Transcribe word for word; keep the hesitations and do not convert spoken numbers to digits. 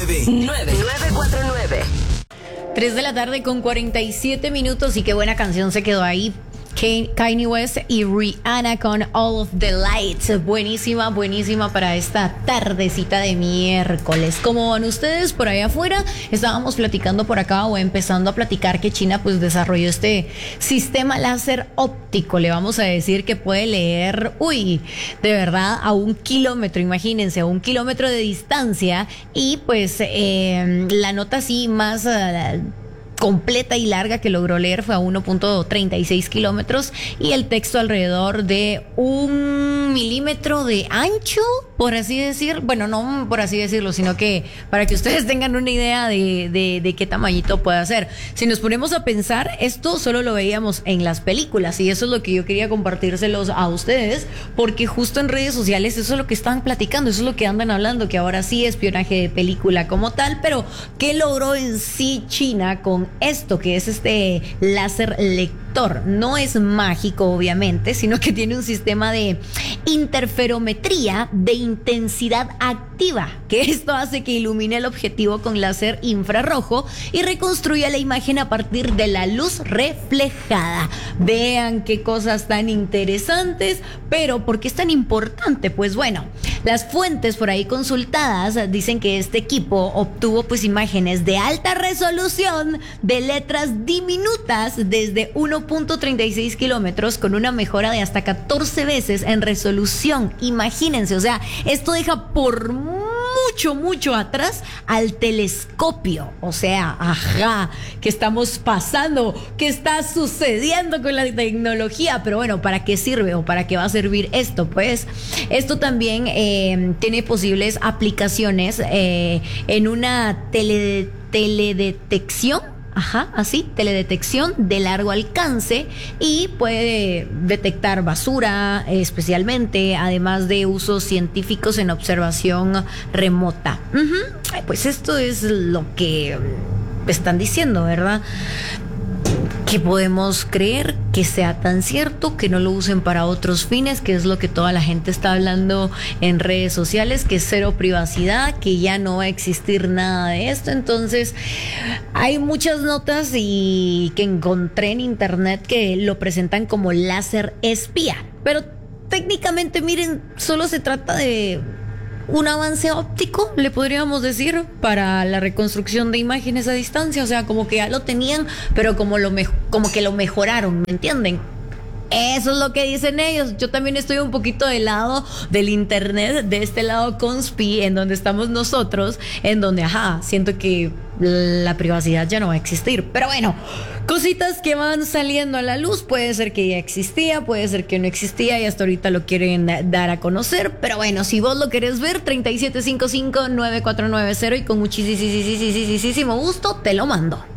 nueve. nueve cuatro nueve. tres de la tarde con cuarenta y siete minutos y qué buena canción se quedó ahí. Kanye West y Rihanna con All of the Lights. Buenísima, buenísima para esta tardecita de miércoles. ¿Cómo van ustedes por allá afuera? Estábamos platicando por acá o empezando a platicar que China pues desarrolló este sistema láser óptico. Le vamos a decir que puede leer, uy, de verdad a un kilómetro, imagínense, a un kilómetro de distancia y pues eh, la nota así más... Uh, completa y larga que logró leer fue a uno punto treinta y seis kilómetros y el texto alrededor de un milímetro de ancho, por así decir, bueno, no por así decirlo, sino que para que ustedes tengan una idea de, de, de qué tamañito puede ser. Si nos ponemos a pensar, esto solo lo veíamos en las películas y eso es lo que yo quería compartírselos a ustedes, porque justo en redes sociales eso es lo que están platicando, eso es lo que andan hablando, que ahora sí espionaje de película como tal, pero ¿qué logró en sí China con esto que es este láser lector? No es mágico obviamente, sino que tiene un sistema de interferometría de intensidad activa, que esto hace que ilumine el objetivo con láser infrarrojo y reconstruya la imagen a partir de la luz reflejada. Vean qué cosas tan interesantes, pero ¿por qué es tan importante? Pues bueno, las fuentes por ahí consultadas dicen que este equipo obtuvo pues imágenes de alta resolución de letras diminutas desde uno punto treinta y seis kilómetros con una mejora de hasta catorce veces en resolución. Imagínense, o sea, esto deja por mucho, mucho atrás al telescopio. O sea, ajá, ¿qué estamos pasando? ¿Qué está sucediendo con la tecnología? Pero bueno, ¿para qué sirve o para qué va a servir esto? Pues esto también eh, tiene posibles aplicaciones eh, en una tele, teledetección. Ajá, así, teledetección de largo alcance y puede detectar basura especialmente, además de usos científicos en observación remota. Uh-huh. Pues esto es lo que están diciendo, ¿verdad? Que podemos creer que sea tan cierto, que no lo usen para otros fines, que es lo que toda la gente está hablando en redes sociales, que es cero privacidad, que ya no va a existir nada de esto. Entonces hay muchas notas y que encontré en internet que lo presentan como láser espía, pero técnicamente miren, solo se trata de un avance óptico, le podríamos decir, para la reconstrucción de imágenes a distancia. O sea, como que ya lo tenían, pero como lo me- como que lo mejoraron, ¿me entienden? Eso es lo que dicen ellos. Yo también estoy un poquito del lado del internet, de este lado conspi, en donde estamos nosotros, en donde, ajá, siento que la privacidad ya no va a existir. Pero bueno, cositas que van saliendo a la luz. Puede ser que ya existía, puede ser que no existía y hasta ahorita lo quieren dar a conocer. Pero bueno, si vos lo querés ver, treinta y siete cincuenta y cinco nueve cuatro nueve cero y con muchísimo gusto te lo mando.